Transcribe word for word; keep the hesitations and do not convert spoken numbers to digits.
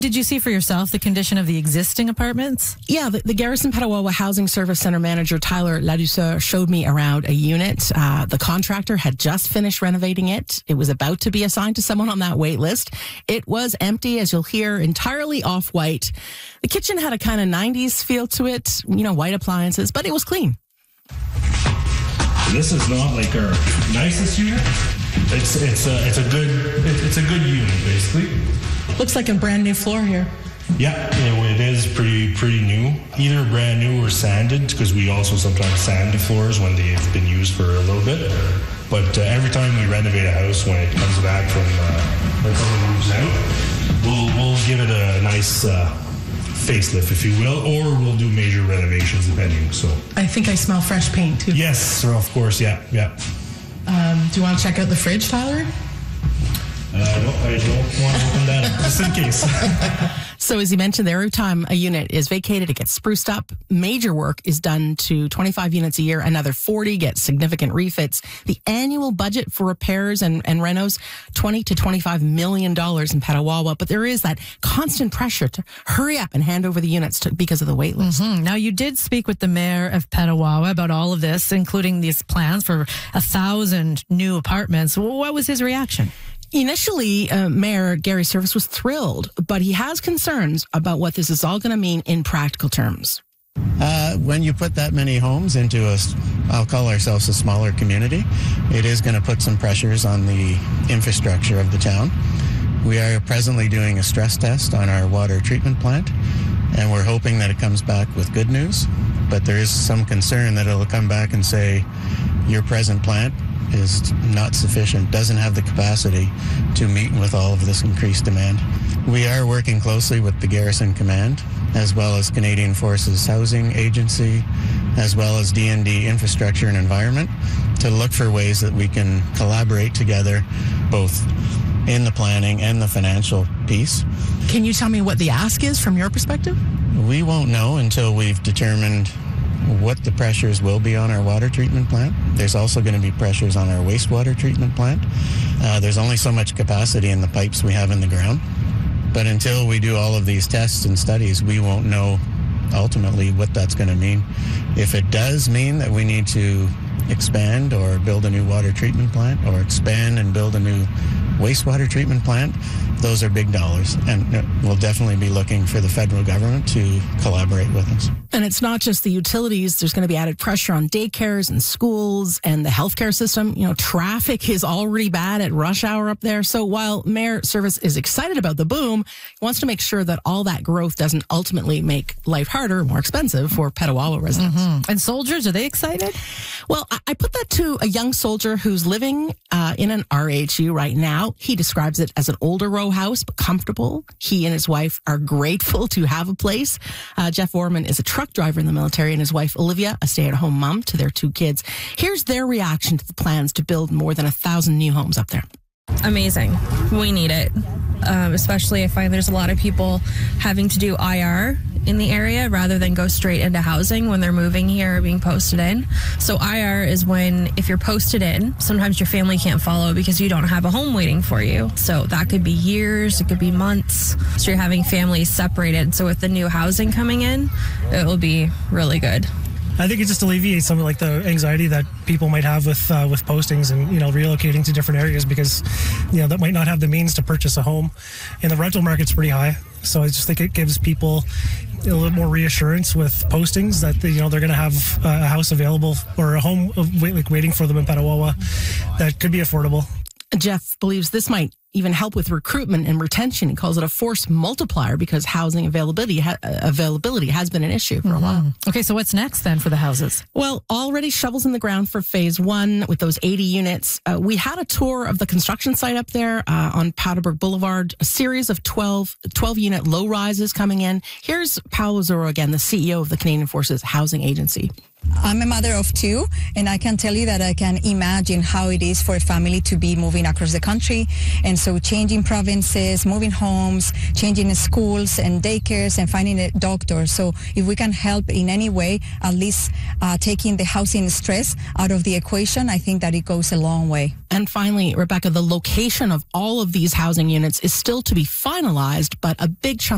Did you see for yourself the condition of the existing apartments? Yeah, the, the Garrison Petawawa Housing Service Center manager Tyler Ladouceur showed me around a unit. Uh, the contractor had just finished renovating it. It was about to be assigned to someone on that wait list. It was empty, as you'll hear, entirely off-white. The kitchen had a kind of nineties feel to it, you know, white appliances, but it was clean. This is not like our nicest unit. It's it's a it's a good it's a good unit basically. Looks like a brand new floor here. Yeah, it, it is pretty pretty new. Either brand new or sanded, because we also sometimes sand the floors when they've been used for a little bit. But uh, every time we renovate a house, when it comes back from uh, when someone moves out, we'll we'll give it a nice uh, facelift, if you will, or we'll do major renovations depending. So I think I smell fresh paint too. Yes, of course, yeah, yeah. Um, do you want to check out the fridge, Tyler? Uh, no, I don't want to open that up, just in case. So as you mentioned there, every time a unit is vacated, it gets spruced up. Major work is done to twenty-five units a year. Another forty get significant refits. The annual budget for repairs and, and renos, twenty to twenty-five million dollars in Petawawa. But there is that constant pressure to hurry up and hand over the units to, because of the wait list. Mm-hmm. Now, you did speak with the mayor of Petawawa about all of this, including these plans for a thousand new apartments. What was his reaction? Initially, uh, Mayor Gary Service was thrilled, but he has concerns about what this is all going to mean in practical terms. Uh, when you put that many homes into a, I'll call ourselves a smaller community, it is going to put some pressures on the infrastructure of the town. We are presently doing a stress test on our water treatment plant, and we're hoping that it comes back with good news, but there is some concern that it'll come back and say, your present plant is not sufficient, doesn't have the capacity to meet with all of this increased demand. We are working closely with the Garrison Command, as well as Canadian Forces Housing Agency, as well as D and D Infrastructure and Environment, to look for ways that we can collaborate together, both in the planning and the financial piece. Can you tell me what the ask is from your perspective? We won't know until we've determined what the pressures will be on our water treatment plant. There's also going to be pressures on our wastewater treatment plant. Uh, there's only so much capacity in the pipes we have in the ground. But until we do all of these tests and studies, we won't know ultimately what that's going to mean. If it does mean that we need to expand or build a new water treatment plant, or expand and build a new wastewater treatment plant, those are big dollars, and we'll definitely be looking for the federal government to collaborate with us. And it's not just the utilities. There's going to be added pressure on daycares and schools and the healthcare system. You know, traffic is already bad at rush hour up there. So while Mayor Service is excited about the boom, he wants to make sure that all that growth doesn't ultimately make life harder, more expensive for Petawawa residents. Mm-hmm. And soldiers, are they excited? Well, I put that to a young soldier who's living uh, in an R H U right now. He describes it as an older row house, but comfortable. He and his wife are grateful to have a place. Uh, Jeff Orman is a truck driver in the military, and his wife, Olivia, a stay-at-home mom to their two kids. Here's their reaction to the plans to build more than a thousand new homes up there. Amazing. We need it. Um, especially I find there's a lot of people having to do I R in the area rather than go straight into housing when they're moving here or being posted in. So I R is when, if you're posted in, sometimes your family can't follow because you don't have a home waiting for you. So that could be years, it could be months. So you're having families separated. So with the new housing coming in, it will be really good. I think it just alleviates some of like the anxiety that people might have with uh, with postings and, you know, relocating to different areas, because, you know, that might not have the means to purchase a home. And the rental market's pretty high. So I just think it gives people a little more reassurance with postings that, you know, they're going to have a house available or a home like waiting for them in Petawawa that could be affordable. Jeff believes this might even help with recruitment and retention. He calls it a force multiplier because housing availability ha- availability has been an issue for mm-hmm. a while. Okay, so what's next then for the houses? Well, already shovels in the ground for phase one with those eighty units. Uh, we had a tour of the construction site up there uh, on Paterberg Boulevard, a series of twelve, twelve unit low rises coming in. Here's Paolo Zoro again, the C E O of the Canadian Forces Housing Agency. I'm a mother of two, and I can tell you that I can imagine how it is for a family to be moving across the country. And so changing provinces, moving homes, changing schools and daycares, and finding a doctor. So if we can help in any way, at least uh, taking the housing stress out of the equation, I think that it goes a long way. And finally, Rebecca, the location of all of these housing units is still to be finalized, but a big chunk